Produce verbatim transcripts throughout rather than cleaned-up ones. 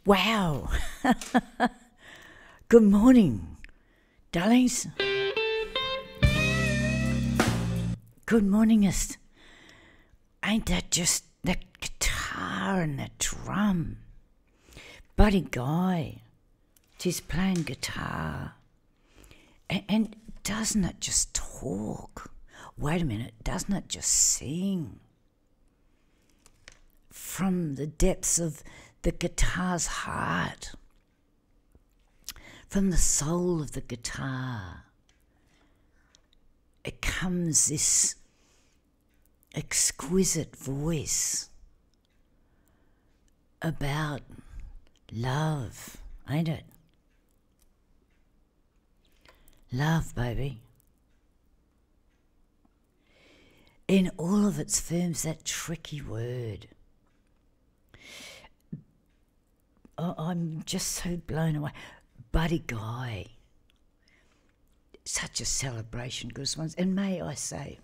Wow. Good morning, darlings. Good morningest. Ain't that just that guitar and that drum? Buddy Guy, just playing guitar. And, and doesn't it just talk? Wait a minute, doesn't it just sing? From the depths of the guitar's heart, from the soul of the guitar, it comes this exquisite voice about love, ain't it? Love, baby. In all of its forms, that tricky word. Oh, I'm just so blown away. Buddy Guy. Such a celebration, good ones. And may I say,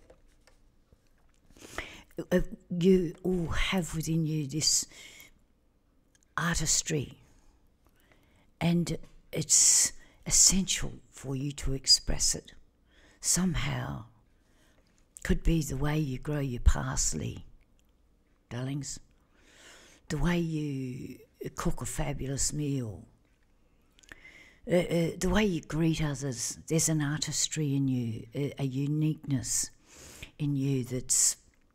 you all have within you this artistry, and it's essential for you to express it somehow. Could be the way you grow your parsley, darlings, the way you cook a fabulous meal, uh, uh, the way you greet others. There's an artistry in you, a, a uniqueness in you that's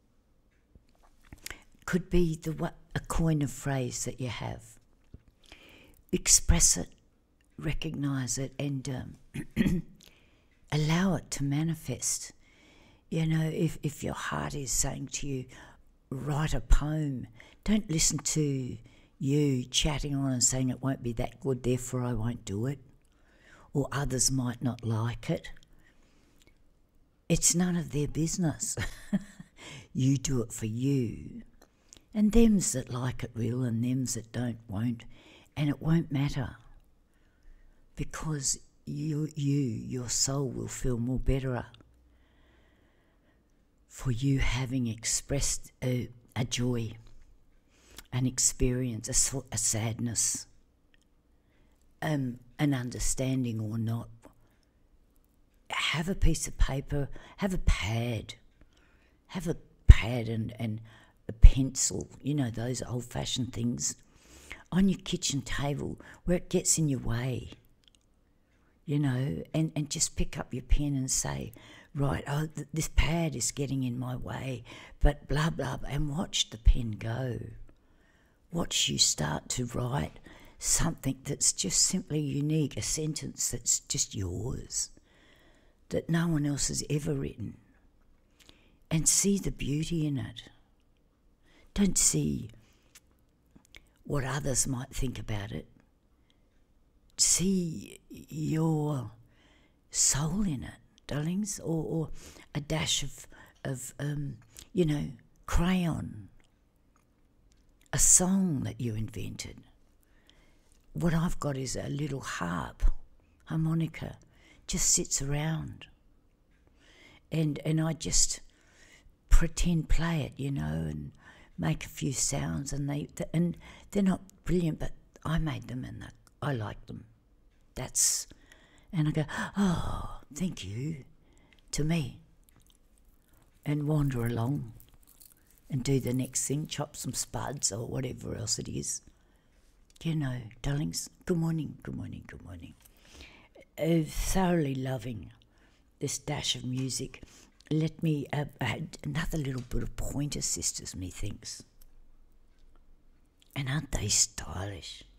could be the a coin of phrase that you have. Express it, recognise it, and um, allow it to manifest. You know, if, if your heart is saying to you, write a poem, don't listen to you chatting on and saying it won't be that good, therefore I won't do it, or others might not like it. It's none of their business. You do it for you. And thems that like it will and thems that don't won't. And it won't matter. Because you, you, your soul will feel more betterer for you having expressed a, a joy, an experience, a, a sadness, um, an understanding or not. Have a piece of paper, have a pad, have a pad and, and a pencil, you know, those old-fashioned things, on your kitchen table where it gets in your way, you know, and, and just pick up your pen and say, right, oh, th- this pad is getting in my way, but blah, blah, blah, and watch the pen go. Watch you start to write something that's just simply unique, a sentence that's just yours, that no one else has ever written, and see the beauty in it. Don't see what others might think about it. See your soul in it, darlings, or, or a dash of, of um, you know, crayon, a song that you invented. What I've got is a little harp, harmonica, just sits around, and and I just pretend play it, you know, and make a few sounds, and they and they're not brilliant, but I made them and I like them. That's, and I go, oh, thank you, to me, and wander along and do the next thing, chop some spuds or whatever else it is. You know, darlings, good morning, good morning, good morning. Uh, thoroughly loving this dash of music. Let me uh, add another little bit of Pointer Sisters, methinks. And aren't they stylish?